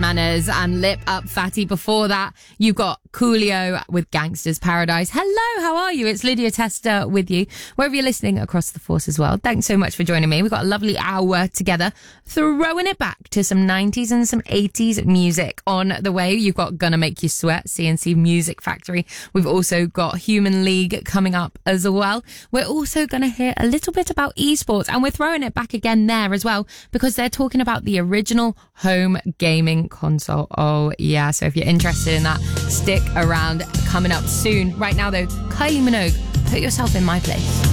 Manners and Lip Up Fatty. Before that, you got Coolio with Gangster's Paradise. Hello, how are you? It's Lydia Tester with you, wherever you're listening across the force as well. Thanks so much for joining me. We've got a lovely hour together, throwing it back to some 90s and some 80s music on the way. You've got Gonna Make You Sweat, CNC Music Factory. We've also got Human League coming up as well. We're also going to hear a little bit about esports, and we're throwing it back again there as well, because they're talking about the original home gaming console. Oh yeah, so if you're interested in that, stick around. Coming up soon. Right now though, Kylie Minogue, Put Yourself in My Place.